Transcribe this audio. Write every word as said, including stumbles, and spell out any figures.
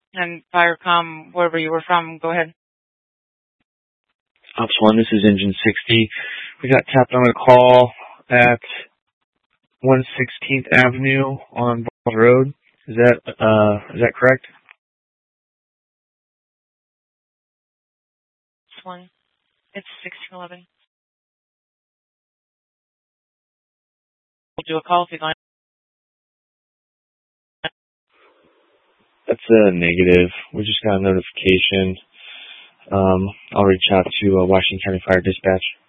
And Firecom, wherever you were from, go ahead. Ops one, this is Engine sixty. We got tapped on a call at one sixteenth Avenue on Balls Road. Is that, uh, is that correct? This one. It's sixteen eleven. We'll do a call if you'd like. That's a negative. We just got a notification. Um, I'll reach out to uh, Washington County Fire Dispatch.